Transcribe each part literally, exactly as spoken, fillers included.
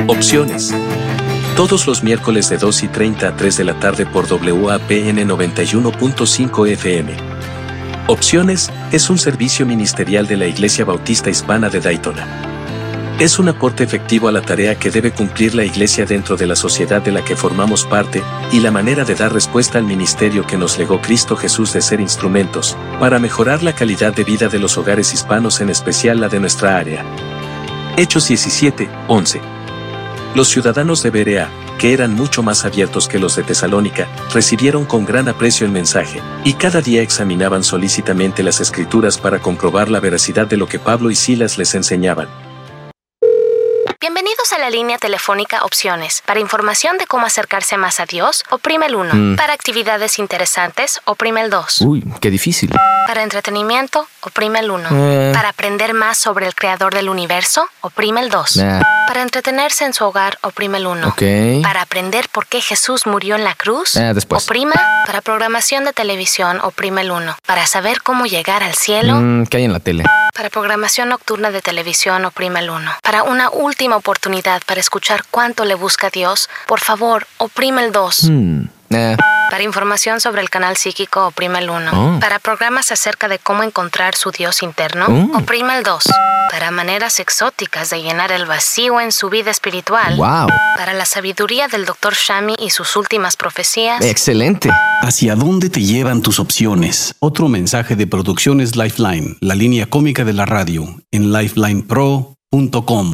Opciones. Todos los miércoles de dos y treinta a tres de la tarde por W A P N noventa y uno punto cinco F M. Opciones es un servicio ministerial de la Iglesia Bautista Hispana de Daytona. Es un aporte efectivo a la tarea que debe cumplir la Iglesia dentro de la sociedad de la que formamos parte, y la manera de dar respuesta al ministerio que nos legó Cristo Jesús de ser instrumentos, para mejorar la calidad de vida de los hogares hispanos, en especial la de nuestra área. Hechos diecisiete, once. Los ciudadanos de Berea, que eran mucho más abiertos que los de Tesalónica, recibieron con gran aprecio el mensaje, y cada día examinaban solícitamente las Escrituras para comprobar la veracidad de lo que Pablo y Silas les enseñaban. Bienvenidos a la línea telefónica Opciones. Para información de cómo acercarse más a Dios, oprime el uno. Mm. Para actividades interesantes, oprime el dos. Uy, qué difícil. Para entretenimiento, oprime el uno. Eh. Para aprender más sobre el creador del universo, oprime el dos. Nah. Para entretenerse en su hogar, oprime el uno. Ok. Para aprender por qué Jesús murió en la cruz, Eh, después. oprima. Para programación de televisión, oprime el uno. Para saber cómo llegar al cielo, Mm, ¿qué hay en la tele? para programación nocturna de televisión, oprime el uno. Para una última oportunidad para escuchar cuánto le busca Dios, por favor, oprime el dos. Hmm. Eh. Para información sobre el canal psíquico, oprime el uno. Oh. Para programas acerca de cómo encontrar su Dios interno, Oh. oprime el dos. Para maneras exóticas de llenar el vacío en su vida espiritual, Wow. para la sabiduría del doctor Shami y sus últimas profecías, Excelente. ¿Hacia dónde te llevan tus opciones? Otro mensaje de Producciones Lifeline, la línea cómica de la radio, en lifeline pro punto com.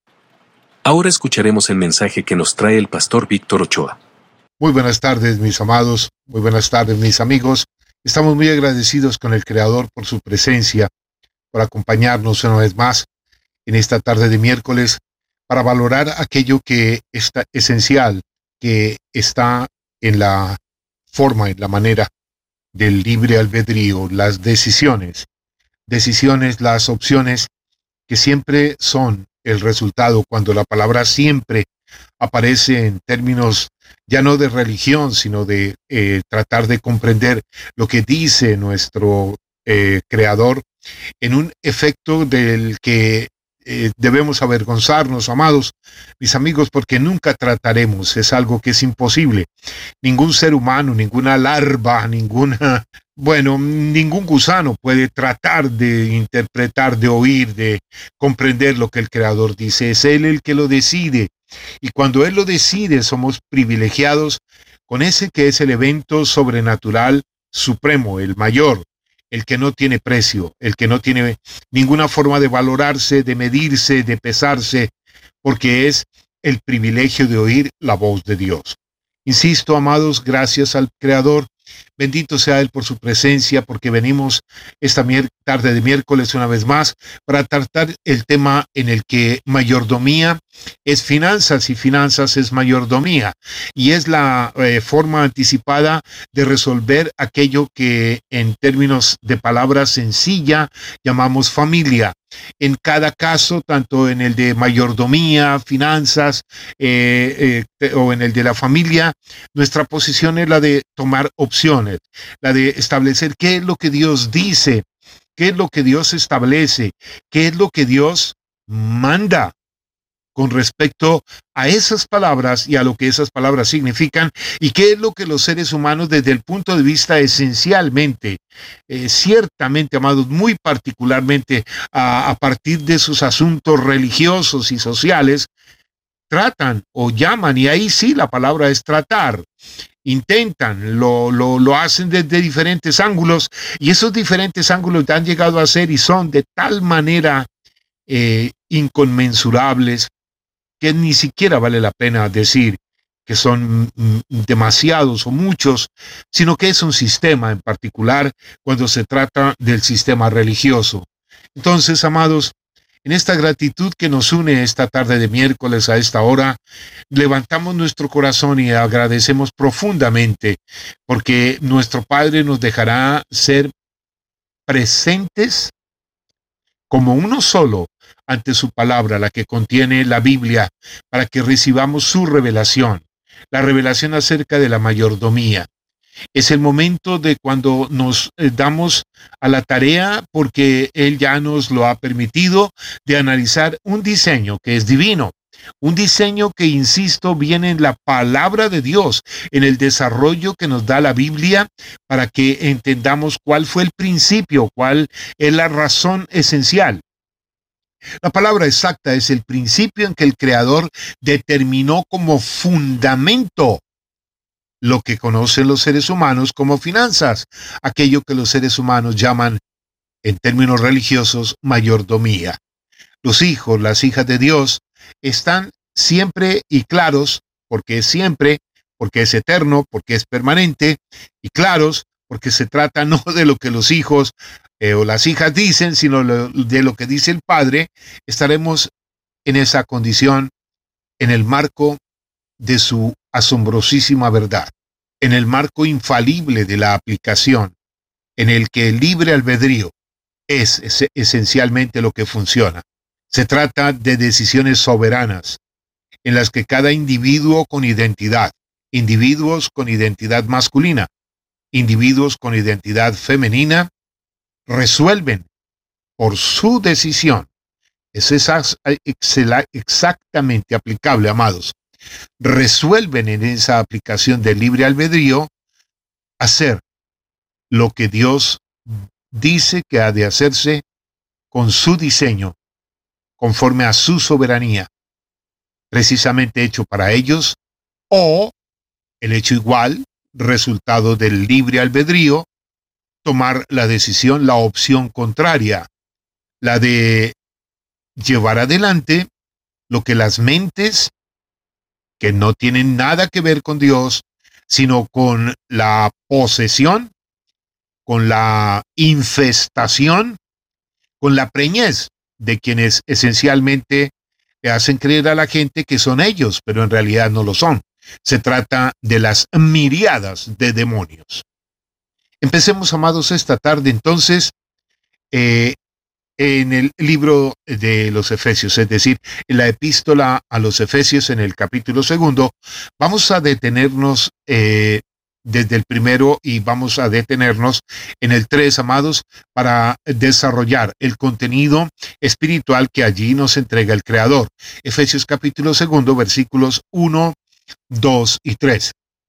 Ahora escucharemos el mensaje que nos trae el pastor Víctor Ochoa. Muy buenas tardes, mis amados. Muy buenas tardes, mis amigos. Estamos muy agradecidos con el Creador por su presencia, por acompañarnos una vez más en esta tarde de miércoles para valorar aquello que es esencial, que está en la forma, en la manera del libre albedrío, las decisiones. Decisiones, las opciones que siempre son el resultado cuando la palabra siempre aparece en términos ya no de religión, sino de eh, tratar de comprender lo que dice nuestro eh, Creador en un efecto del que eh, debemos avergonzarnos, amados, mis amigos, porque nunca trataremos, es algo que es imposible. Ningún ser humano, ninguna larva, ninguna, bueno, ningún gusano puede tratar de interpretar, de oír, de comprender lo que el Creador dice. Es Él el que lo decide. Y cuando Él lo decide, somos privilegiados con ese que es el evento sobrenatural supremo, el mayor, el que no tiene precio, el que no tiene ninguna forma de valorarse, de medirse, de pesarse, porque es el privilegio de oír la voz de Dios. Insisto, amados, gracias al Creador. Bendito sea Él por su presencia, porque venimos esta tarde de miércoles una vez más para tratar el tema en el que mayordomía es finanzas y finanzas es mayordomía. Y es la eh, forma anticipada de resolver aquello que en términos de palabra sencilla llamamos familia. En cada caso, tanto en el de mayordomía, finanzas eh, eh, o en el de la familia, nuestra posición es la de tomar opciones, la de establecer qué es lo que Dios dice, qué es lo que Dios establece, qué es lo que Dios manda con respecto a esas palabras y a lo que esas palabras significan, y qué es lo que los seres humanos desde el punto de vista esencialmente, eh, ciertamente, amados, muy particularmente a, a partir de sus asuntos religiosos y sociales, tratan o llaman, y ahí sí la palabra es tratar, intentan, lo, lo, lo hacen desde diferentes ángulos, y esos diferentes ángulos han llegado a ser y son de tal manera eh, inconmensurables, que ni siquiera vale la pena decir que son demasiados o muchos, sino que es un sistema en particular cuando se trata del sistema religioso. Entonces, amados, en esta gratitud que nos une esta tarde de miércoles a esta hora, levantamos nuestro corazón y agradecemos profundamente porque nuestro Padre nos dejará ser presentes como uno solo ante su palabra, la que contiene la Biblia, para que recibamos su revelación, la revelación acerca de la mayordomía. Es el momento de cuando nos eh, damos a la tarea, porque Él ya nos lo ha permitido, de analizar un diseño que es divino. Un diseño que, insisto, viene en la palabra de Dios, en el desarrollo que nos da la Biblia, para que entendamos cuál fue el principio, cuál es la razón esencial. La palabra exacta es el principio en que el Creador determinó como fundamento lo que conocen los seres humanos como finanzas, aquello que los seres humanos llaman, en términos religiosos, mayordomía. Los hijos, las hijas de Dios, están siempre y claros, porque es siempre, porque es eterno, porque es permanente, y claros, porque se trata no de lo que los hijos eh, o las hijas dicen, sino de lo que dice el Padre. Estaremos en esa condición en el marco de su asombrosísima verdad, en el marco infalible de la aplicación, en el que el libre albedrío es, es esencialmente lo que funciona. Se trata de decisiones soberanas, en las que cada individuo con identidad, individuos con identidad masculina, individuos con identidad femenina, resuelven por su decisión. Es exactamente aplicable, amados. Resuelven en esa aplicación del libre albedrío hacer lo que Dios dice que ha de hacerse con su diseño, conforme a su soberanía, precisamente hecho para ellos, o el hecho igual, resultado del libre albedrío, tomar la decisión, la opción contraria, la de llevar adelante lo que las mentes que no tienen nada que ver con Dios, sino con la posesión, con la infestación, con la preñez de quienes esencialmente hacen creer a la gente que son ellos, pero en realidad no lo son. Se trata de las miríadas de demonios. Empecemos, amados, esta tarde entonces eh, en el libro de los Efesios, es decir, en la epístola a los Efesios en el capítulo segundo. Vamos a detenernos eh, desde el primero y vamos a detenernos en el tres, amados, para desarrollar el contenido espiritual que allí nos entrega el Creador. Efesios capítulo segundo, versículos uno, dos y tres.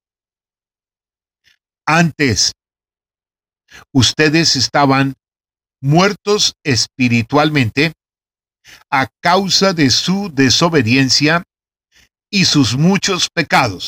Antes, ustedes estaban muertos espiritualmente a causa de su desobediencia y sus muchos pecados.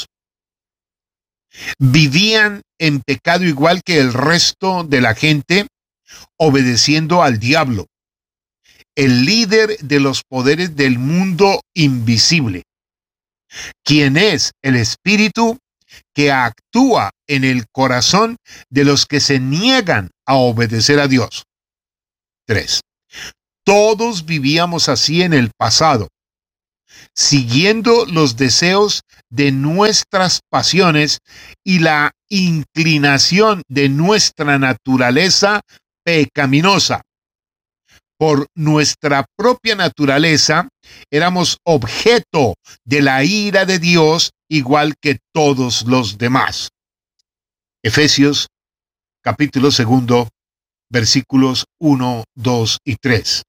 Vivían en pecado igual que el resto de la gente, obedeciendo al diablo, el líder de los poderes del mundo invisible, quien es el espíritu que actúa en el corazón de los que se niegan a obedecer a Dios. tres. Todos vivíamos así en el pasado, siguiendo los deseos de nuestras pasiones y la inclinación de nuestra naturaleza pecaminosa. Por nuestra propia naturaleza, éramos objeto de la ira de Dios, igual que todos los demás. Efesios, capítulo segundo, versículos uno, dos y tres.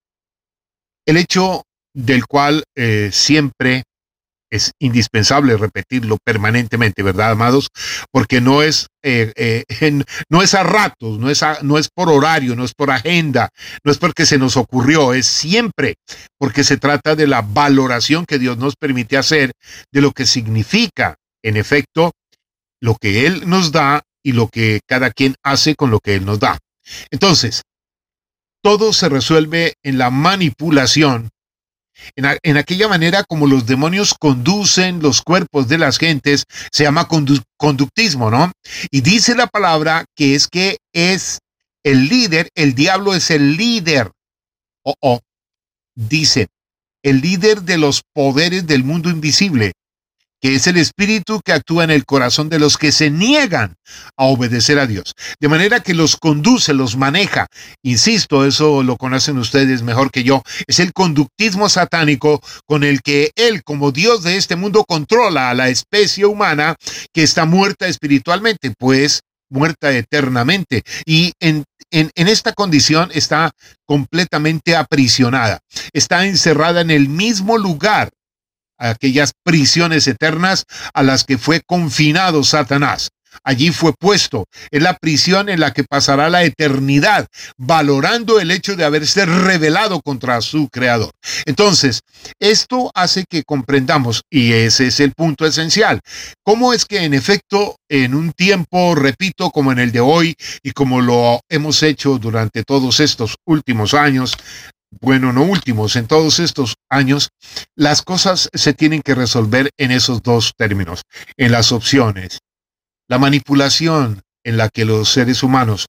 El hecho del cual eh, siempre es indispensable repetirlo permanentemente, ¿verdad, amados? Porque no es, eh, eh, en, no es a ratos, no es, a, no es por horario, no es por agenda, no es porque se nos ocurrió, es siempre porque se trata de la valoración que Dios nos permite hacer de lo que significa, en efecto, lo que Él nos da y lo que cada quien hace con lo que Él nos da. Entonces, todo se resuelve en la manipulación, en, a, en aquella manera como los demonios conducen los cuerpos de las gentes. Se llama condu conductismo, ¿no? Y dice la palabra que es que es el líder, el diablo es el líder. Oh, oh. Dice, el líder de los poderes del mundo invisible, que es el espíritu que actúa en el corazón de los que se niegan a obedecer a Dios. De manera que los conduce, los maneja. Insisto, eso lo conocen ustedes mejor que yo. Es el conductismo satánico con el que él, como Dios de este mundo, controla a la especie humana que está muerta espiritualmente, pues muerta eternamente. Y en En, en esta condición está completamente aprisionada. Está encerrada en el mismo lugar aquellas prisiones eternas a las que fue confinado Satanás. Allí fue puesto, en la prisión en la que pasará la eternidad, valorando el hecho de haberse rebelado contra su creador. Entonces, esto hace que comprendamos, y ese es el punto esencial, cómo es que en efecto, en un tiempo, repito, como en el de hoy, y como lo hemos hecho durante todos estos últimos años, bueno, no últimos, en todos estos años, las cosas se tienen que resolver en esos dos términos, en las opciones. La manipulación en la que los seres humanos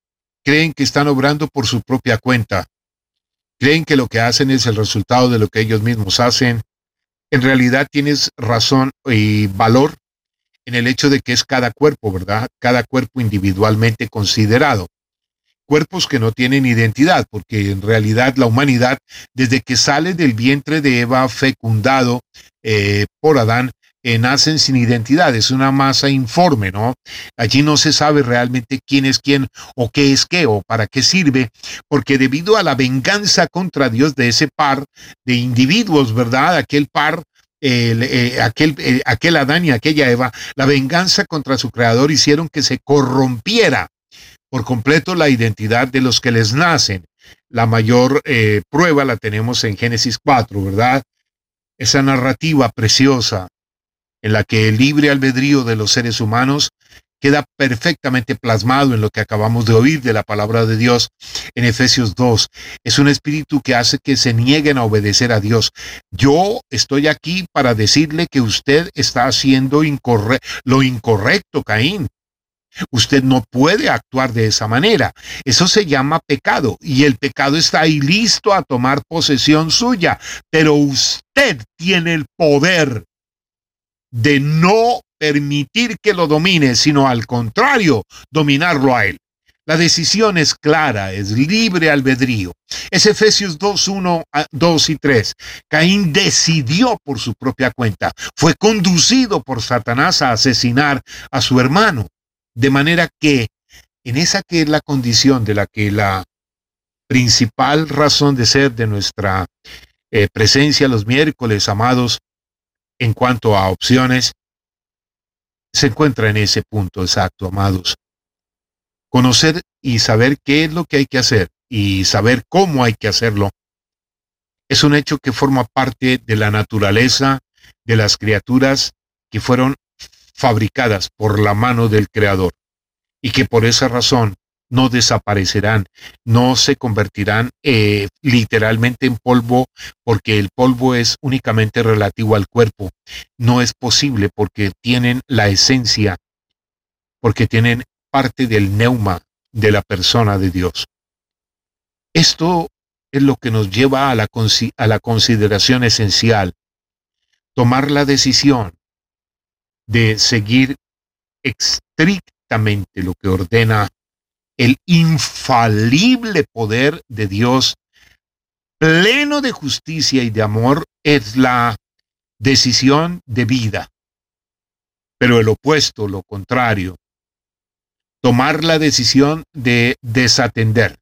creen que están obrando por su propia cuenta, creen que lo que hacen es el resultado de lo que ellos mismos hacen. En realidad tienes razón y valor en el hecho de que es cada cuerpo, ¿verdad? Cada cuerpo individualmente considerado. Cuerpos que no tienen identidad, porque en realidad la humanidad, desde que sale del vientre de Eva, fecundado eh, por Adán, Eh, nacen sin identidad, es una masa informe, ¿no? Allí no se sabe realmente quién es quién o qué es qué o para qué sirve, porque debido a la venganza contra Dios de ese par de individuos, ¿verdad? Aquel par, eh, eh, aquel, eh, aquel Adán y aquella Eva, la venganza contra su creador hicieron que se corrompiera por completo la identidad de los que les nacen. La mayor eh, prueba la tenemos en Génesis cuatro, ¿verdad? Esa narrativa preciosa en la que el libre albedrío de los seres humanos queda perfectamente plasmado en lo que acabamos de oír de la palabra de Dios en Efesios dos. Es un espíritu que hace que se nieguen a obedecer a Dios. Yo estoy aquí para decirle que usted está haciendo incorre- lo incorrecto, Caín. Usted no puede actuar de esa manera. Eso se llama pecado y el pecado está ahí listo a tomar posesión suya, pero usted tiene el poder de no permitir que lo domine, sino al contrario, dominarlo a él. La decisión es clara, es libre albedrío. Es Efesios dos, uno, dos y tres. Caín decidió por su propia cuenta. Fue conducido por Satanás a asesinar a su hermano. De manera que, en esa que es la condición de la que la principal razón de ser de nuestra eh, presencia los miércoles, amados, en cuanto a opciones, se encuentra en ese punto exacto, amados. Conocer y saber qué es lo que hay que hacer y saber cómo hay que hacerlo es un hecho que forma parte de la naturaleza de las criaturas que fueron fabricadas por la mano del Creador y que por esa razón no desaparecerán, no se convertirán eh, literalmente en polvo, porque el polvo es únicamente relativo al cuerpo. No es posible porque tienen la esencia, porque tienen parte del neuma de la persona de Dios. Esto es lo que nos lleva a la, a la consideración esencial, tomar la decisión de seguir estrictamente lo que ordena el infalible poder de Dios, pleno de justicia y de amor, es la decisión de vida. Pero el opuesto, lo contrario, tomar la decisión de desatender,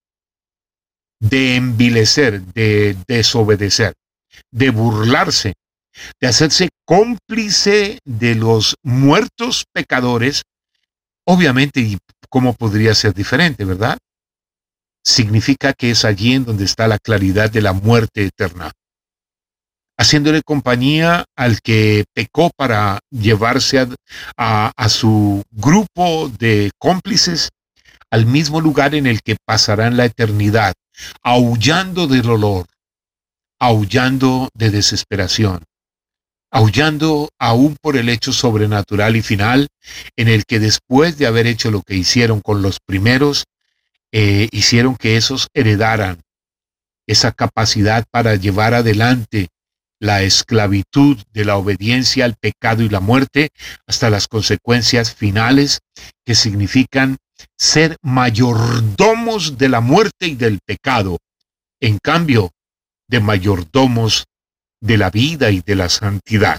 de envilecer, de desobedecer, de burlarse, de hacerse cómplice de los muertos pecadores, obviamente, y cómo podría ser diferente, ¿verdad? Significa que es allí en donde está la claridad de la muerte eterna. Haciéndole compañía al que pecó para llevarse a, a, a su grupo de cómplices al mismo lugar en el que pasarán la eternidad, aullando de dolor, aullando de desesperación, aullando aún por el hecho sobrenatural y final en el que después de haber hecho lo que hicieron con los primeros, eh, hicieron que esos heredaran esa capacidad para llevar adelante la esclavitud de la obediencia al pecado y la muerte hasta las consecuencias finales que significan ser mayordomos de la muerte y del pecado, en cambio de mayordomos de la vida y de la santidad.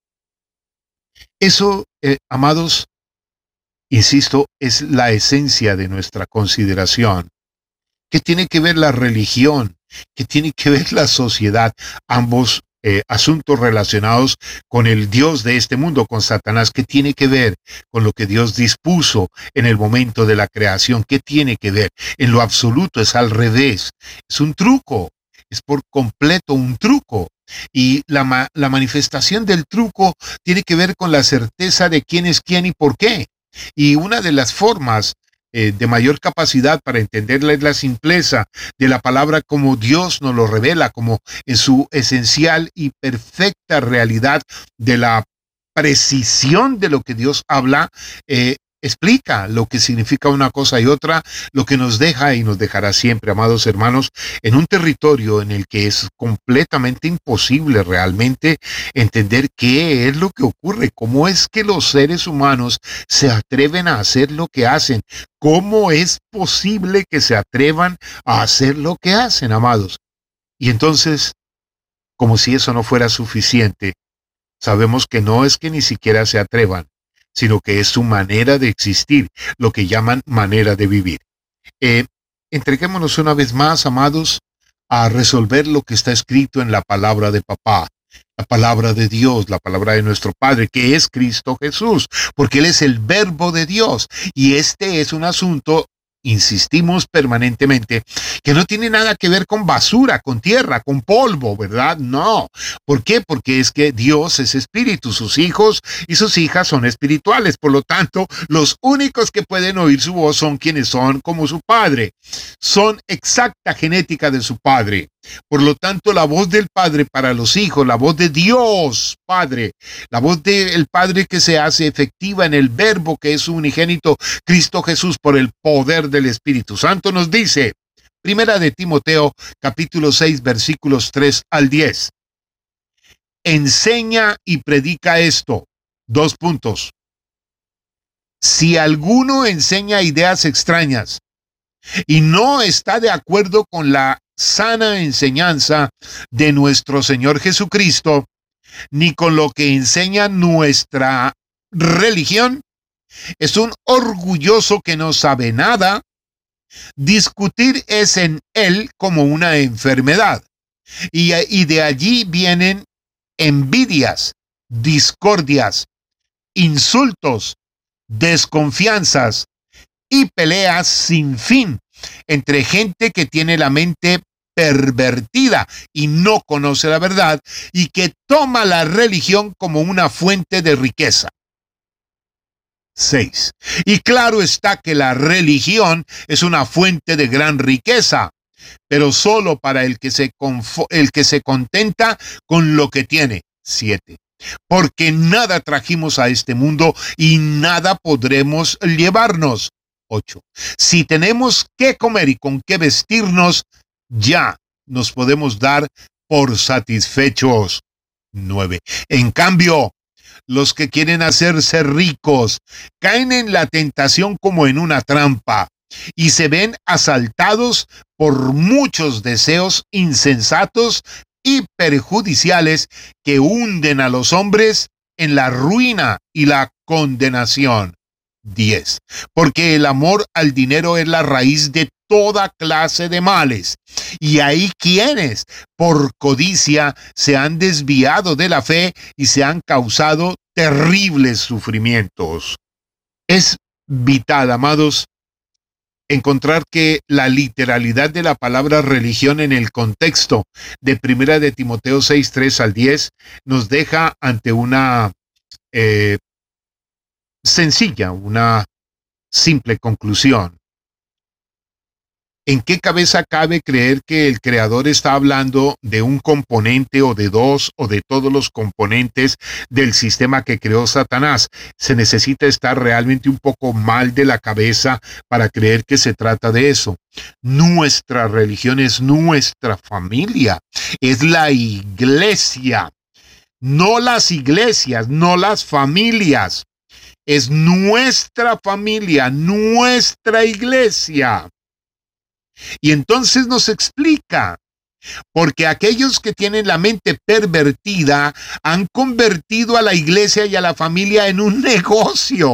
Eso, eh, amados, insisto, es la esencia de nuestra consideración. ¿Qué tiene que ver la religión? ¿Qué tiene que ver la sociedad? Ambos eh, asuntos relacionados con el Dios de este mundo, con Satanás. ¿Qué tiene que ver con lo que Dios dispuso en el momento de la creación? ¿Qué tiene que ver? En lo absoluto es al revés. Es un truco. Es por completo un truco. Y la, ma la manifestación del truco tiene que ver con la certeza de quién es quién y por qué. Y una de las formas eh, de mayor capacidad para entenderla es la simpleza de la palabra como Dios nos lo revela, como en su esencial y perfecta realidad de la precisión de lo que Dios habla, eh, explica lo que significa una cosa y otra, lo que nos deja y nos dejará siempre, amados hermanos, en un territorio en el que es completamente imposible realmente entender qué es lo que ocurre, cómo es que los seres humanos se atreven a hacer lo que hacen, cómo es posible que se atrevan a hacer lo que hacen, amados. Y entonces, como si eso no fuera suficiente, sabemos que no es que ni siquiera se atrevan, sino que es su manera de existir, lo que llaman manera de vivir. Eh, entreguémonos una vez más, amados, a resolver lo que está escrito en la palabra de papá, la palabra de Dios, la palabra de nuestro Padre, que es Cristo Jesús, porque Él es el verbo de Dios, y este es un asunto, insistimos permanentemente, que no tiene nada que ver con basura, con tierra, con polvo, ¿verdad? No. ¿Por qué? Porque es que Dios es espíritu, sus hijos y sus hijas son espirituales. Por lo tanto, los únicos que pueden oír su voz son quienes son como su Padre. Son exacta genética de su Padre. Por lo tanto, la voz del Padre para los hijos, la voz de Dios Padre, la voz del Padre que se hace efectiva en el verbo que es su unigénito Cristo Jesús por el poder del Espíritu Santo, nos dice, Primera de Timoteo, capítulo seis, versículos tres al diez. Enseña y predica esto. Dos puntos. Si alguno enseña ideas extrañas y no está de acuerdo con la sana enseñanza de nuestro Señor Jesucristo, ni con lo que enseña nuestra religión, es un orgulloso que no sabe nada. Discutir es en él como una enfermedad, y, y de allí vienen envidias, discordias, insultos, desconfianzas y peleas sin fin entre gente que tiene la mente pervertida y no conoce la verdad y que toma la religión como una fuente de riqueza. seis. Y claro está que la religión es una fuente de gran riqueza, pero solo para el que se, el que se contenta con lo que tiene. siete. Porque nada trajimos a este mundo y nada podremos llevarnos. ocho. Si tenemos qué comer y con qué vestirnos, ya nos podemos dar por satisfechos. nueve. En cambio, los que quieren hacerse ricos caen en la tentación como en una trampa y se ven asaltados por muchos deseos insensatos y perjudiciales que hunden a los hombres en la ruina y la condenación. diez. Porque el amor al dinero es la raíz de toda clase de males. Y hay quienes, por codicia, se han desviado de la fe y se han causado terribles sufrimientos. Es vital, amados, encontrar que la literalidad de la palabra religión en el contexto de Primera de Timoteo seis, tres al diez nos deja ante una eh, sencilla, una simple conclusión. ¿En qué cabeza cabe creer que el Creador está hablando de un componente o de dos o de todos los componentes del sistema que creó Satanás? Se necesita estar realmente un poco mal de la cabeza para creer que se trata de eso. Nuestra religión es nuestra familia, es la iglesia, no las iglesias, no las familias. Es nuestra familia, nuestra iglesia. Y entonces nos explica, porque aquellos que tienen la mente pervertida han convertido a la iglesia y a la familia en un negocio.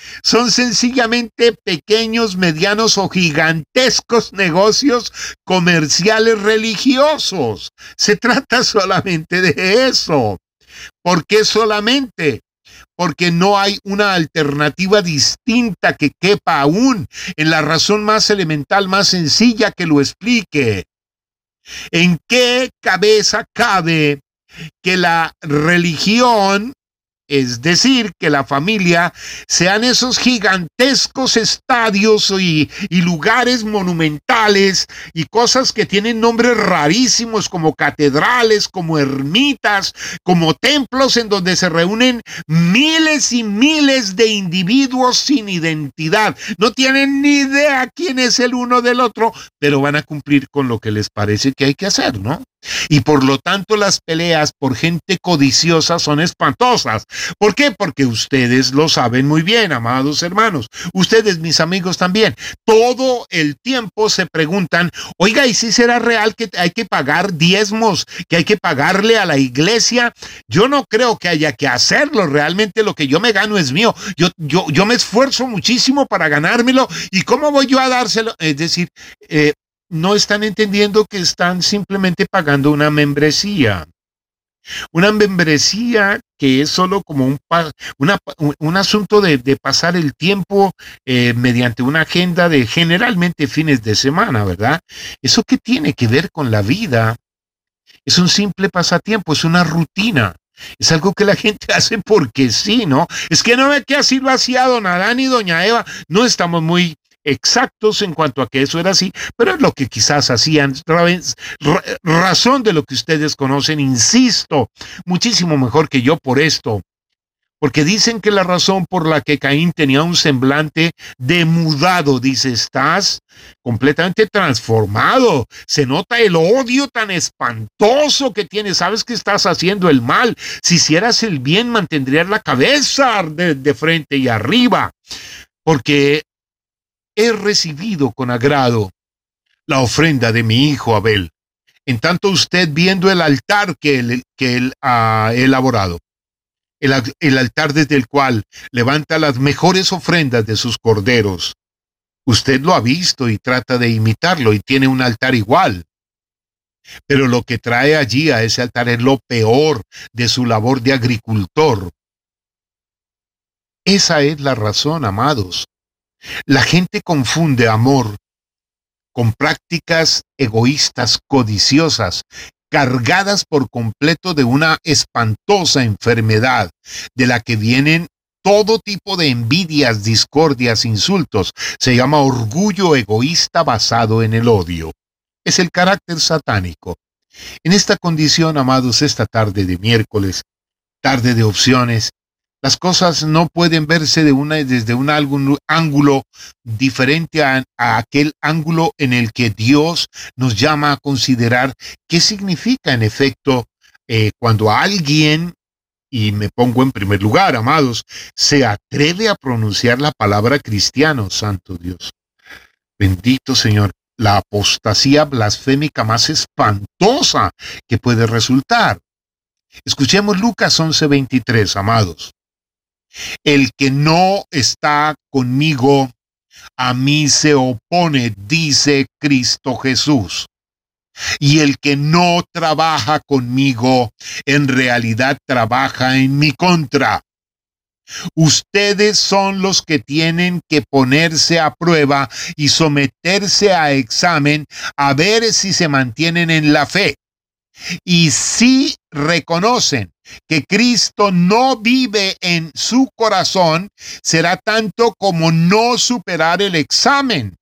Son sencillamente pequeños, medianos o gigantescos negocios comerciales religiosos. Se trata solamente de eso. ¿Por qué solamente? Porque no hay una alternativa distinta que quepa aún en la razón más elemental, más sencilla que lo explique. ¿En qué cabeza cabe que la religión, es decir, que la familia, sean esos gigantescos estadios y, y lugares monumentales y cosas que tienen nombres rarísimos como catedrales, como ermitas, como templos en donde se reúnen miles y miles de individuos sin identidad? No tienen ni idea quién es el uno del otro, pero van a cumplir con lo que les parece que hay que hacer, ¿no? Y por lo tanto las peleas por gente codiciosa son espantosas. ¿Por qué? Porque ustedes lo saben muy bien, amados hermanos. Ustedes, mis amigos, también. Todo el tiempo se preguntan, oiga, ¿y si será real que hay que pagar diezmos, que hay que pagarle a la iglesia? Yo no creo que haya que hacerlo. Realmente lo que yo me gano es mío. Yo, yo, yo me esfuerzo muchísimo para ganármelo. ¿Y cómo voy yo a dárselo? Es decir, eh, no están entendiendo que están simplemente pagando una membresía. Una membresía que es solo como un, una, un asunto de, de pasar el tiempo eh, mediante una agenda de generalmente fines de semana, ¿verdad? ¿Eso qué tiene que ver con la vida? Es un simple pasatiempo, es una rutina. Es algo que la gente hace porque sí, ¿no? Es que no ve que así lo hacía don Adán y doña Eva. No estamos muy exactos en cuanto a que eso era así, pero es lo que quizás hacían, razón de lo que ustedes conocen, insisto, muchísimo mejor que yo por esto, porque dicen que la razón por la que Caín tenía un semblante demudado, dice, estás completamente transformado, se nota el odio tan espantoso que tienes, sabes que estás haciendo el mal, si hicieras el bien mantendrías la cabeza de, de frente y arriba, porque he recibido con agrado la ofrenda de mi hijo Abel, en tanto usted viendo el altar que él, que él ha elaborado, el, el altar desde el cual levanta las mejores ofrendas de sus corderos. Usted lo ha visto y trata de imitarlo y tiene un altar igual. Pero lo que trae allí a ese altar es lo peor de su labor de agricultor. Esa es la razón, amados. La gente confunde amor con prácticas egoístas, codiciosas, cargadas por completo de una espantosa enfermedad, de la que vienen todo tipo de envidias, discordias, insultos. Se llama orgullo egoísta basado en el odio. Es el carácter satánico. En esta condición, amados, esta tarde de miércoles, tarde de opciones, las cosas no pueden verse de una, desde un ángulo diferente a, a aquel ángulo en el que Dios nos llama a considerar qué significa en efecto eh, cuando alguien, y me pongo en primer lugar, amados, se atreve a pronunciar la palabra cristiano, santo Dios. Bendito Señor, la apostasía blasfémica más espantosa que puede resultar. Escuchemos Lucas once veintitrés, amados. El que no está conmigo, a mí se opone, dice Cristo Jesús. Y el que no trabaja conmigo, en realidad trabaja en mi contra. Ustedes son los que tienen que ponerse a prueba y someterse a examen a ver si se mantienen en la fe. Y si reconocen que Cristo no vive en su corazón, será tanto como no superar el examen.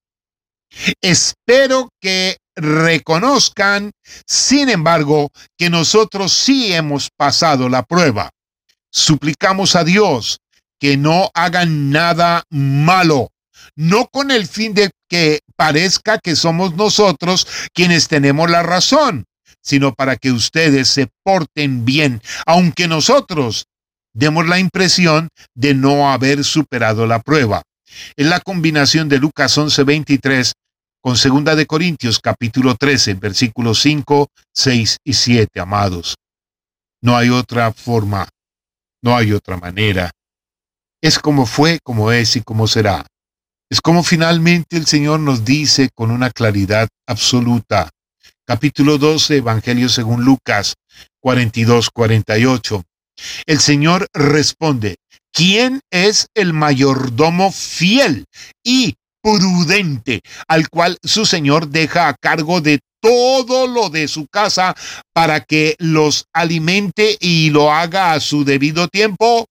Espero que reconozcan, sin embargo, que nosotros sí hemos pasado la prueba. Suplicamos a Dios que no hagan nada malo, no con el fin de que parezca que somos nosotros quienes tenemos la razón, sino para que ustedes se porten bien, aunque nosotros demos la impresión de no haber superado la prueba. Es la combinación de Lucas once veintitrés con segunda de Corintios capítulo trece, versículos cinco, seis y siete, amados. No hay otra forma, no hay otra manera. Es como fue, como es y como será. Es como finalmente el Señor nos dice con una claridad absoluta. Capítulo doce, Evangelio según Lucas, cuarenta y dos, cuarenta y ocho. El Señor responde: ¿quién es el mayordomo fiel y prudente, al cual su Señor deja a cargo de todo lo de su casa para que los alimente y lo haga a su debido tiempo?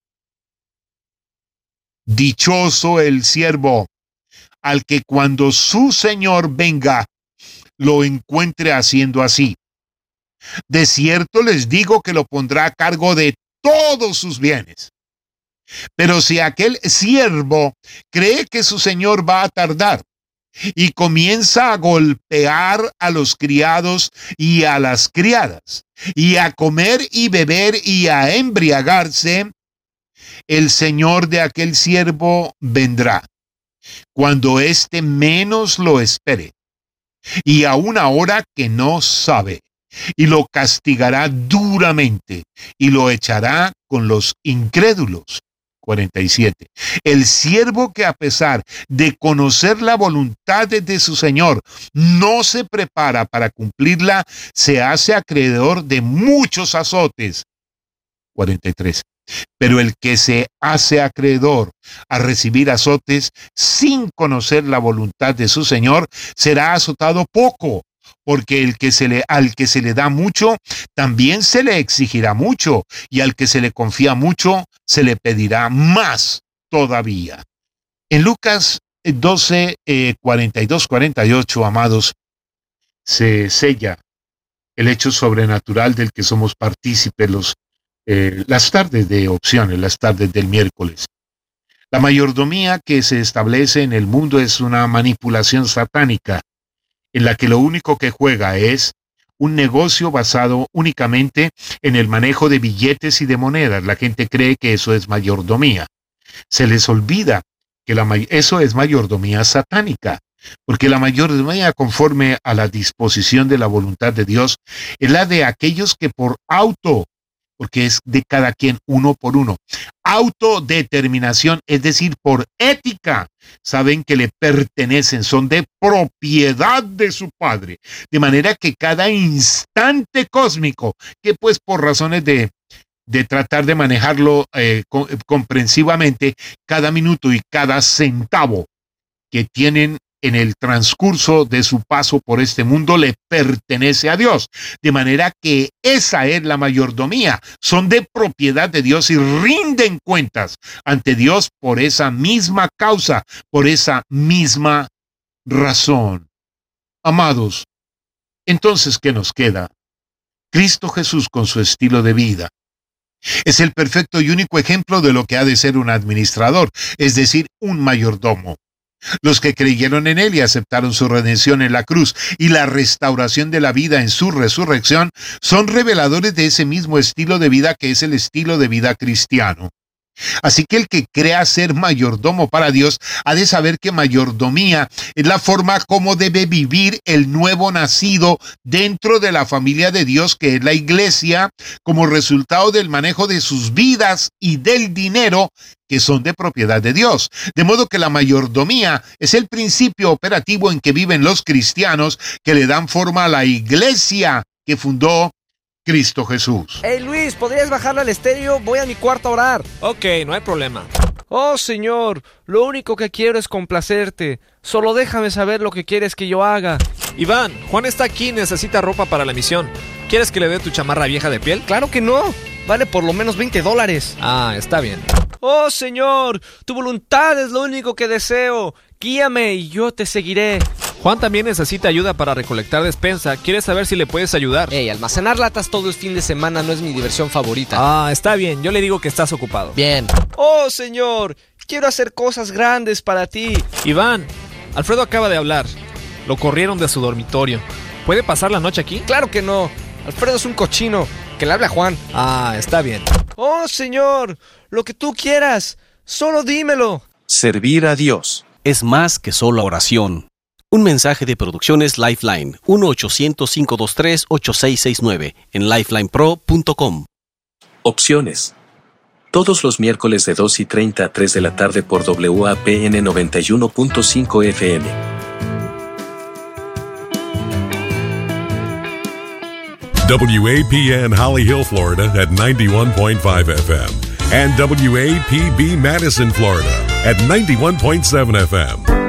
Dichoso el siervo, al que cuando su Señor venga, lo encuentre haciendo así. De cierto les digo que lo pondrá a cargo de todos sus bienes. Pero si aquel siervo cree que su señor va a tardar y comienza a golpear a los criados y a las criadas, y a comer y beber y a embriagarse, el señor de aquel siervo vendrá, cuando éste menos lo espere, y a una hora que no sabe, y lo castigará duramente, y lo echará con los incrédulos. cuarenta y siete. El siervo que a pesar de conocer la voluntad de su Señor, no se prepara para cumplirla, se hace acreedor de muchos azotes. cuarenta y tres. Pero el que se hace acreedor a recibir azotes sin conocer la voluntad de su Señor, será azotado poco. Porque el que se le, al que se le da mucho, también se le exigirá mucho, y al que se le confía mucho, se le pedirá más todavía. En Lucas doce, cuarenta y dos, cuarenta y ocho, amados, se sella el hecho sobrenatural del que somos partícipes los, eh, las tardes de opciones, las tardes del miércoles. La mayordomía que se establece en el mundo es una manipulación satánica, en la que lo único que juega es un negocio basado únicamente en el manejo de billetes y de monedas. La gente cree que eso es mayordomía. Se les olvida que la, eso es mayordomía satánica, porque la mayordomía conforme a la disposición de la voluntad de Dios es la de aquellos que por auto, porque es de cada quien uno por uno, autodeterminación, es decir, por ética, saben que le pertenecen, son de propiedad de su Padre, de manera que cada instante cósmico, que pues por razones de, de tratar de manejarlo eh, comprensivamente, cada minuto y cada centavo que tienen en el transcurso de su paso por este mundo le pertenece a Dios. De manera que esa es la mayordomía. Son de propiedad de Dios y rinden cuentas ante Dios por esa misma causa, por esa misma razón. Amados, entonces, ¿qué nos queda? Cristo Jesús con su estilo de vida es el perfecto y único ejemplo de lo que ha de ser un administrador, es decir, un mayordomo. Los que creyeron en Él y aceptaron su redención en la cruz y la restauración de la vida en su resurrección son reveladores de ese mismo estilo de vida que es el estilo de vida cristiano. Así que el que crea ser mayordomo para Dios ha de saber que mayordomía es la forma como debe vivir el nuevo nacido dentro de la familia de Dios, que es la iglesia, como resultado del manejo de sus vidas y del dinero que son de propiedad de Dios. De modo que la mayordomía es el principio operativo en que viven los cristianos que le dan forma a la iglesia que fundó Cristo Jesús. Hey Luis, ¿podrías bajarle al estéreo? Voy a mi cuarto a orar. Ok, no hay problema. Oh Señor, lo único que quiero es complacerte. Solo déjame saber lo que quieres que yo haga. Iván, Juan está aquí y necesita ropa para la misión. ¿Quieres que le dé tu chamarra vieja de piel? Claro que no. Vale por lo menos veinte dólares. Ah, está bien. Oh Señor, tu voluntad es lo único que deseo. Guíame y yo te seguiré. Juan también necesita ayuda para recolectar despensa. ¿Quieres saber si le puedes ayudar? Hey, almacenar latas todo el fin de semana no es mi diversión favorita. Ah, está bien. Yo le digo que estás ocupado. Bien. Oh, Señor, quiero hacer cosas grandes para ti. Iván, Alfredo acaba de hablar. Lo corrieron de su dormitorio. ¿Puede pasar la noche aquí? Claro que no. Alfredo es un cochino. Que le hable a Juan. Ah, está bien. Oh, Señor, lo que tú quieras. Solo dímelo. Servir a Dios es más que solo oración. Un mensaje de Producciones Lifeline, uno ochocientos, cinco dos tres, ocho seis seis nueve, en lifeline pro punto com. Opciones. Todos los miércoles de dos y treinta a tres de la tarde por W A P N noventa y uno punto cinco F M. W A P N Holly Hill, Florida at ninety-one point five F M and W A P B Madison, Florida at ninety-one point seven F M.